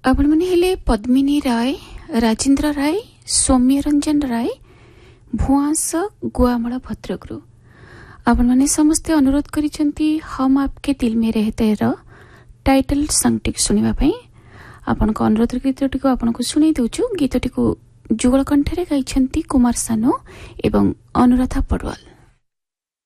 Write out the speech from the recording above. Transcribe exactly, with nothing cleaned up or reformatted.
आपण मैंने हेले पद्मिनी राय, राजेंद्र राय, सौम्य रंजन राय, भुआंस गुआमड़ भद्रकरू आपण मैंने समस्ते अनुरोध करिसेंती हम आपके दिल में रहते र टाइटल संगटी सुनिबा पई। आपण को अनुरोध गीतटी को आपण को सुनै दउछु। गीतटी को जुगल कंठरे गाइछंती कुमार सानो एवं अनुराधा पडवाल।